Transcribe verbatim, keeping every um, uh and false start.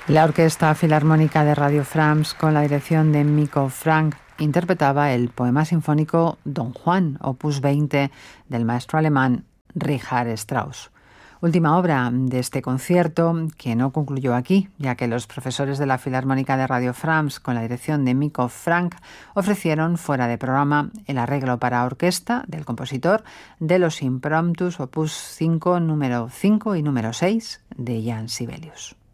La Orquesta Filarmónica de Radio France, con la dirección de Mikko Frank, interpretaba el poema sinfónico Don Juan, opus veinte, del maestro alemán Richard Strauss. Última obra de este concierto, que no concluyó aquí, ya que los profesores de la Filarmónica de Radio France, con la dirección de Mikko Frank, ofrecieron fuera de programa el arreglo para orquesta del compositor de los Impromptus opus cinco, número cinco y número seis de Jan Sibelius.